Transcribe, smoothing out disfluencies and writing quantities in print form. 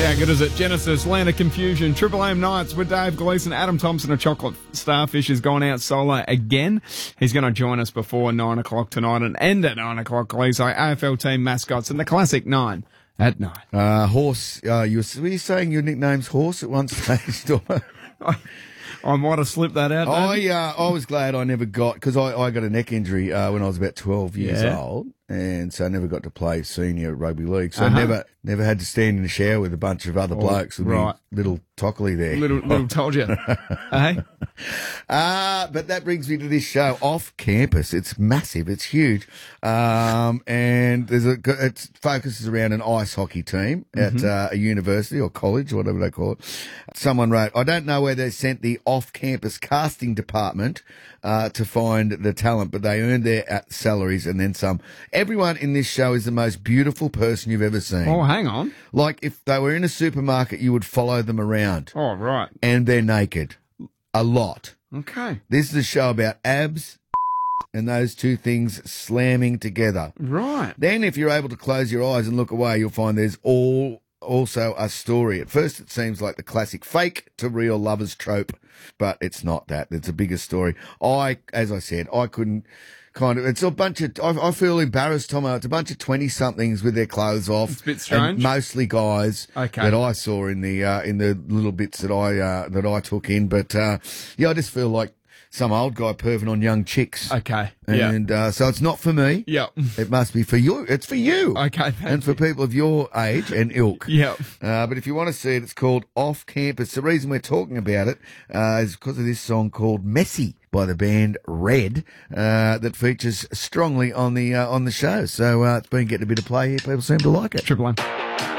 How good is it? Genesis, Land of Confusion, Triple M Nights with Dave Gleeson. Adam Thompson of Chocolate Starfish has gone out solo again. He's going to join us before 9 o'clock tonight and end at 9 o'clock, Gleeso. AFL team mascots and the classic 9 at 9. Horse, were you saying your nickname's Horse at one stage? I might have slipped that out. I was glad I never got, because I got a neck injury when I was about 12 years old, and so I never got to play senior rugby league. So I never had to stand in the shower with a bunch of other blokes with me little Tockley there. Little told you. Hey? But that brings me to this show, Off Campus. It's massive. It's huge. And it focuses around an ice hockey team at a university or college or whatever they call it. Someone wrote, I don't know where they sent the off-campus casting department to find the talent, but they earned their salaries and then some. Everyone in this show is the most beautiful person you've ever seen. Oh, hang on. Like if they were in a supermarket, you would follow them around. Oh, right. And they're naked. A lot. Okay. This is a show about abs and those two things slamming together. Right. Then if you're able to close your eyes and look away, you'll find there's also a story. At first it seems like the classic fake to real lovers trope, but it's not that. It's a bigger story. As I said, I couldn't it's a bunch of, I feel embarrassed, Tomo. It's a bunch of 20-somethings with their clothes off. It's a bit strange. Mostly guys that I saw in the little bits that I took in. But, I just feel like some old guy perving on young chicks. Okay. And so it's not for me. Yeah. It must be for you. It's for you. Okay. And for people of your age and ilk. Yeah. But if you want to see it, it's called Off Campus. The reason we're talking about it is because of this song called Messy by the band Red that features strongly on the show. So it's been getting a bit of play here. People seem to like it. Triple M.